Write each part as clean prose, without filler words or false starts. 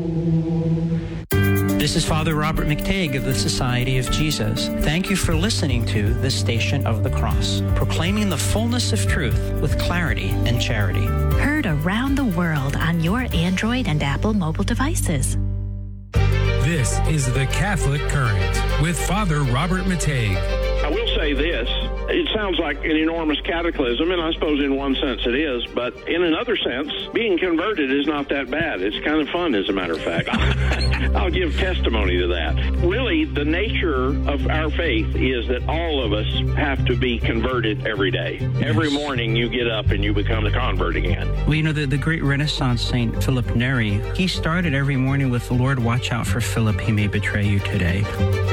This is Father Robert McTague of the Society of Jesus. Thank you for listening to The Station of the Cross, proclaiming the fullness of truth with clarity and charity. Heard around the world on your Android and Apple mobile devices. This is The Catholic Current with Father Robert McTague. I will say this. It sounds like an enormous cataclysm, and I suppose in one sense it is, but in another sense, being converted is not that bad. It's kind of fun, as a matter of fact. I'll give testimony to that. Really, the nature of our faith is that all of us have to be converted every day. Yes. Every morning you get up and you become a convert again. Well, you know, the great Renaissance saint Philip Neri, he started every morning with, "The Lord, watch out for Philip, he may betray you today."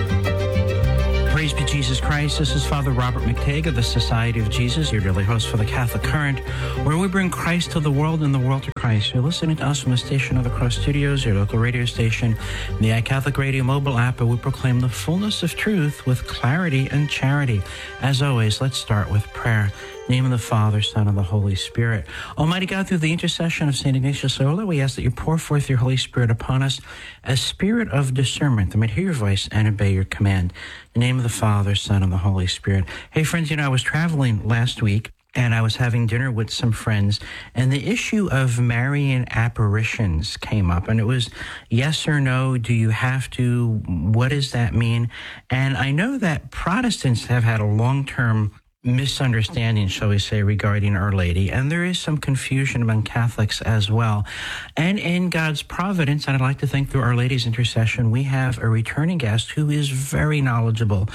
Praise be Jesus Christ. This is Father Robert McTague of the Society of Jesus, your daily host for the Catholic Current, where we bring Christ to the world and the world to Christ. You're listening to us from the Station of the Cross Studios, your local radio station, the iCatholic Radio mobile app, where we proclaim the fullness of truth with clarity and charity. As always, let's start with prayer. In the name of the Father, Son, and the Holy Spirit. Almighty God, through the intercession of St. Ignatius Loyola, we ask that you pour forth your Holy Spirit upon us, a spirit of discernment that might hear your voice and obey your command. In the name of the Father, Son, and the Holy Spirit. Hey, friends, you know, I was traveling last week, and I was having dinner with some friends, and the issue of Marian apparitions came up, and it was yes or no, do you have to, what does that mean? And I know that Protestants have had a long-term misunderstanding, shall we say, regarding Our Lady, and there is some confusion among Catholics as well. And in God's providence, and I'd like to think through Our Lady's intercession, we have a returning guest who is very knowledgeable,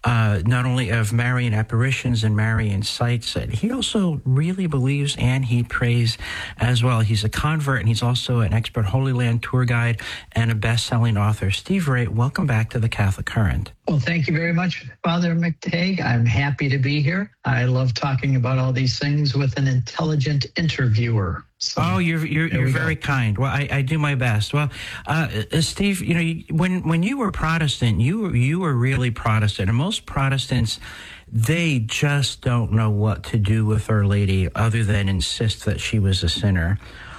not only of Marian apparitions and Marian sites, he also really believes and he prays as well. He's a convert, and he's also an expert Holy Land tour guide and a best-selling author. Steve Ray, welcome back to the Catholic Current. Well, thank you very much, Father McTague. I'm happy to be here. I love talking about all these things with an intelligent interviewer. So, you're very kind. Well, I do my best. Well, Steve, you know, when you were Protestant, you were really Protestant, and most Protestants, they just don't know what to do with Our Lady other than insist that she was a sinner.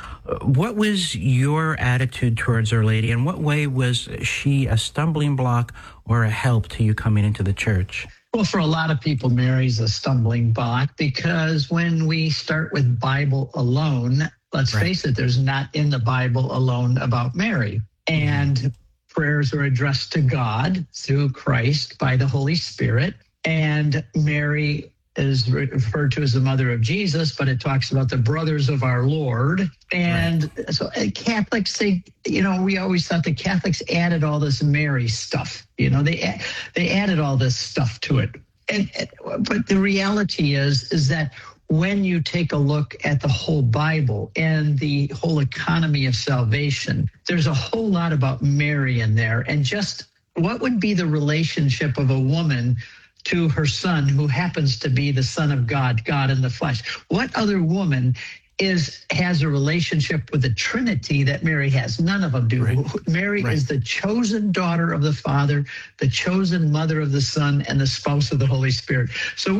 What was your attitude towards Our Lady, and what way was she a stumbling block or a help to you coming into the church? Well, for a lot of people, Mary's a stumbling block because when we start with Bible alone, let's face it, there's not in the Bible alone about Mary. And prayers are addressed to God through Christ by the Holy Spirit. And Mary is referred to as the mother of Jesus, but it talks about the brothers of our Lord. And so Catholics, we always thought the Catholics added all this Mary stuff. You know, they added all this stuff to it. But the reality is that when you take a look at the whole Bible and the whole economy of salvation, there's a whole lot about Mary in there. And just what would be the relationship of a woman to her son, who happens to be the Son of God, God in the flesh? What other woman has a relationship with the Trinity that Mary has? None of them do. Mary is the chosen daughter of the Father, the chosen mother of the Son, and the spouse of the Holy Spirit. So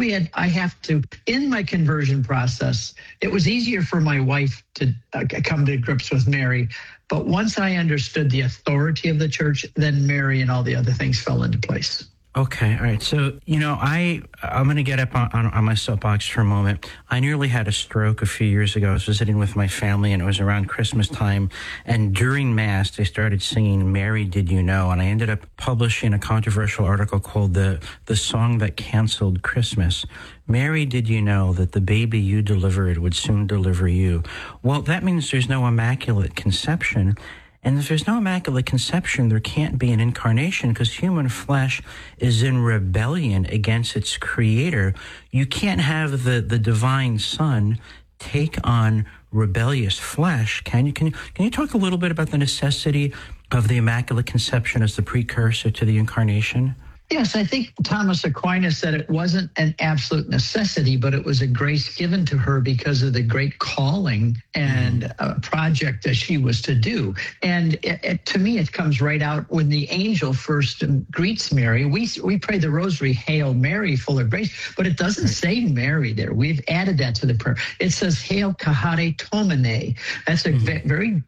in my conversion process, it was easier for my wife to come to grips with Mary. But once I understood the authority of the church, then Mary and all the other things fell into place. Okay, all right. So, you know, I'm going to get up on my soapbox for a moment. I nearly had a stroke a few years ago. I was visiting with my family, and it was around Christmas time. And during Mass, they started singing "Mary, Did You Know?" And I ended up publishing a controversial article called The Song That Canceled Christmas. Mary, did you know that the baby you delivered would soon deliver you? Well, that means there's no Immaculate Conception. And if there's no Immaculate Conception, there can't be an incarnation, because human flesh is in rebellion against its creator. You can't have the divine Son take on rebellious flesh. Can you talk a little bit about the necessity of the Immaculate Conception as the precursor to the incarnation? Yes, I think Thomas Aquinas said it wasn't an absolute necessity, but it was a grace given to her because of the great calling and project that she was to do. And to me, it comes right out when the angel first greets Mary. We pray the rosary, Hail Mary, full of grace, but it doesn't say Mary there. We've added that to the prayer. It says Hail Kahare-tomene. That's a very,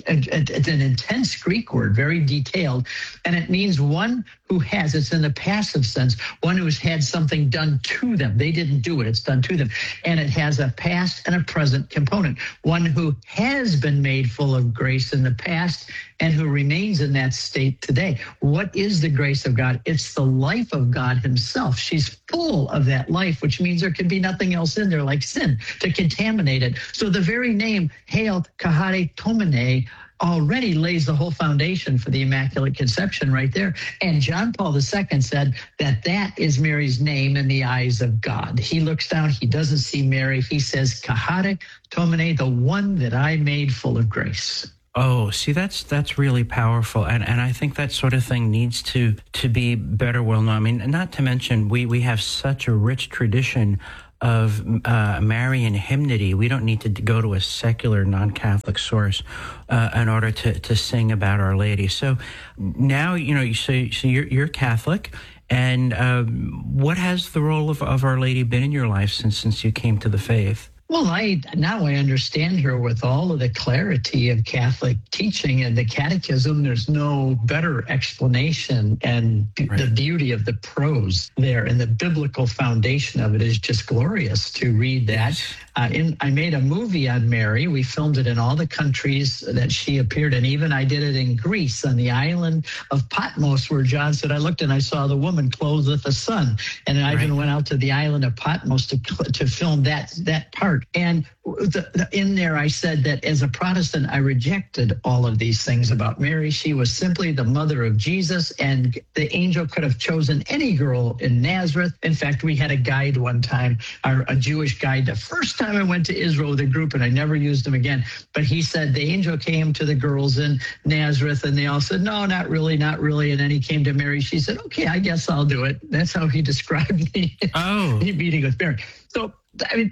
it's an intense Greek word, very detailed, and it means one who has, it's in the passive sense, one who's had something done to them. They didn't do it, it's done to them. And it has a past and a present component. One who has been made full of grace in the past and who remains in that state today. What is the grace of God? It's the life of God himself. She's full of that life, which means there can be nothing else in there like sin to contaminate it. So the very name, Hail Kahare-tomene, already lays the whole foundation for the Immaculate Conception right there. And John Paul II said that is Mary's name in the eyes of God. He looks down, he doesn't see Mary. He says, Kahare-tomene, the one that I made full of grace. Oh, see, that's really powerful. And I think that sort of thing needs to be better well known. I mean, not to mention, we have such a rich tradition of Marian hymnody. We don't need to go to a secular, non-Catholic source in order to sing about Our Lady. So now, so you're Catholic, and what has the role of Our Lady been in your life since you came to the faith? Well, now I understand her with all of the clarity of Catholic teaching and the catechism. There's no better explanation, and the beauty of the prose there and the biblical foundation of it is just glorious to read that. Yes. I made a movie on Mary. We filmed it in all the countries that she appeared in. Even I did it in Greece on the island of Patmos, where John said, I looked and I saw the woman clothed with the sun. And I even went out to the island of Patmos to film that part. And in there, I said that as a Protestant, I rejected all of these things about Mary. She was simply the mother of Jesus, and the angel could have chosen any girl in Nazareth. In fact, we had a guide one time, a Jewish guide, the first time I went to Israel with a group, and I never used him again. But he said the angel came to the girls in Nazareth, and they all said, no, not really, not really. And then he came to Mary. She said, okay, I guess I'll do it. That's how he described the meeting with Mary. So, I mean,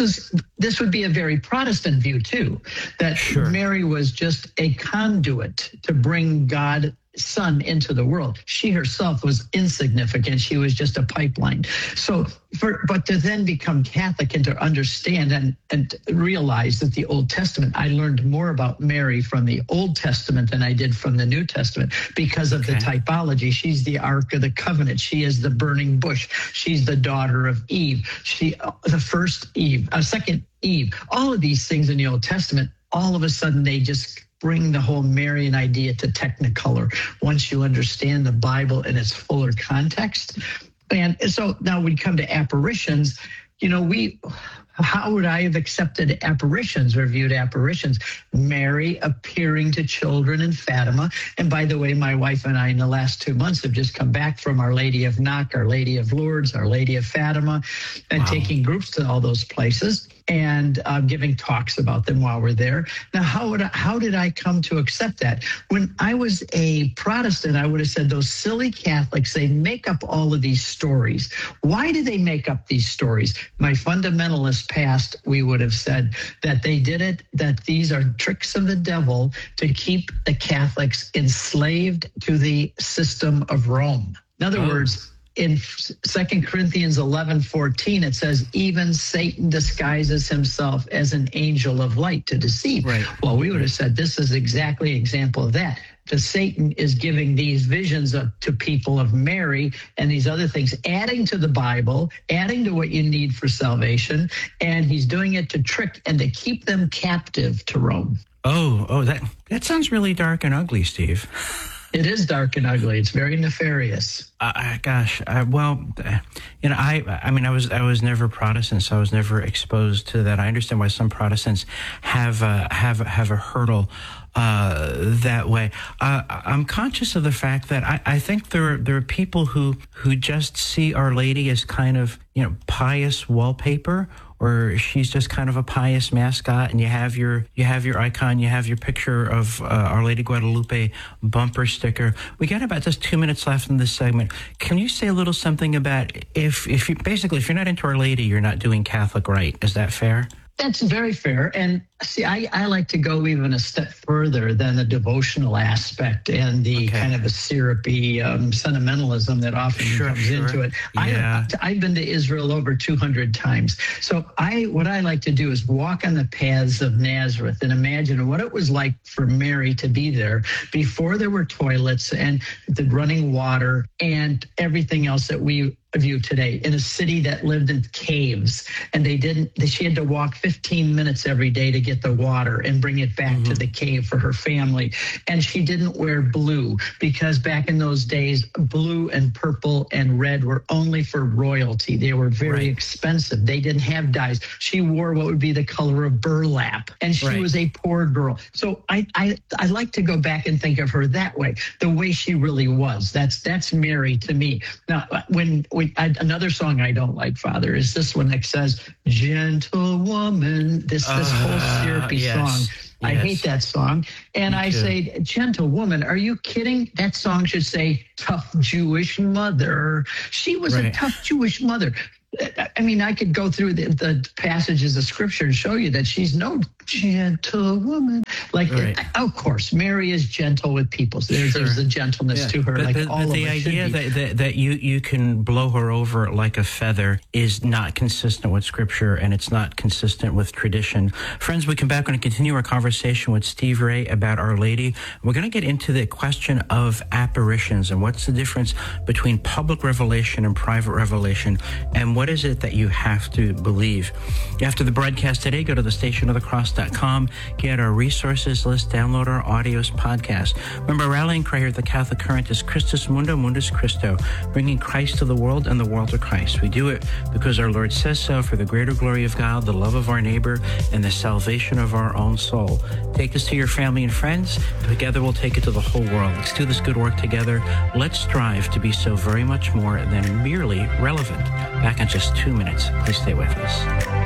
this would be a very Protestant view, too, that Mary was just a conduit to bring God Son into the world. She herself was insignificant. She was just a pipeline. So, but to then become Catholic and to understand and realize that the Old Testament, I learned more about Mary from the Old Testament than I did from the New Testament because of the typology. She's the Ark of the Covenant. She is the burning bush. She's the daughter of Eve. She, the first Eve, second Eve. All of these things in the Old Testament, all of a sudden they just bring the whole Marian idea to technicolor once you understand the Bible in its fuller context. And so now we come to apparitions. How would I have accepted apparitions or viewed apparitions? Mary appearing to children in Fatima. And by the way, my wife and I in the last 2 months have just come back from Our Lady of Knock, Our Lady of Lourdes, Our Lady of Fatima, and taking groups to all those places and giving talks about them while we're there. Now, how did I come to accept that? When I was a Protestant, I would have said those silly Catholics, they make up all of these stories. Why do they make up these stories? My fundamentalist past, we would have said that they did it, that these are tricks of the devil to keep the Catholics enslaved to the system of Rome. In other words, in 2 Corinthians 11:14, it says, even Satan disguises himself as an angel of light to deceive. Right. Well, we would have said this is exactly an example of that. Because Satan is giving these visions to people of Mary and these other things, adding to the Bible, adding to what you need for salvation, and he's doing it to trick and to keep them captive to Rome. Oh, that sounds really dark and ugly, Steve. It is dark and ugly. It's very nefarious. I was never Protestant, so I was never exposed to that. I understand why some Protestants have a hurdle that way. I'm conscious of the fact that I think there are people who just see Our Lady as kind of pious wallpaper, or she's just kind of a pious mascot, and you have your icon, you have your picture of Our Lady Guadalupe bumper sticker. We got about just 2 minutes left in this segment. Can you say a little something about if you're not into Our Lady, you're not doing Catholic right? Is that fair? That's very fair. And see, I like to go even a step further than the devotional aspect and the kind of a syrupy sentimentalism that often comes into it. Yeah. I've been to Israel over 200 times. So what I like to do is walk on the paths of Nazareth and imagine what it was like for Mary to be there before there were toilets and the running water and everything else that we view today, in a city that lived in caves, and she had to walk 15 minutes every day to get the water and bring it back to the cave for her family. And she didn't wear blue because back in those days, blue and purple and red were only for royalty. They were very expensive. They didn't have dyes. She wore what would be the color of burlap, and she was a poor girl. So I like to go back and think of her that way, the way she really was. That's Mary to me. Now, another song I don't like, Father, is this one that says, "Gentle woman," this whole syrupy song. I hate that song. And I say, "Gentle woman, are you kidding?" That song should say, "Tough Jewish mother." She was a tough Jewish mother. I mean, I could go through the passages of Scripture and show you that she's no gentle woman. Of course, Mary is gentle with people. So there's a gentleness to her. But the idea that you can blow her over like a feather is not consistent with Scripture, and it's not consistent with tradition. Friends, we come back and continue our conversation with Steve Ray about Our Lady. We're going to get into the question of apparitions and what's the difference between public revelation and private revelation, and what is it that you have to believe. After the broadcast today, go to thestationofthecross.com, get our resources list, download our audios podcast. Remember, our rallying cry here at the Catholic Current is Christus Mundo, Mundus Christo, bringing Christ to the world and the world to Christ. We do it because our Lord says so, for the greater glory of God, the love of our neighbor, and the salvation of our own soul. Take this to your family and friends. Together we'll take it to the whole world. Let's do this good work together. Let's strive to be so very much more than merely relevant. Back in just 2 minutes. Please stay with us.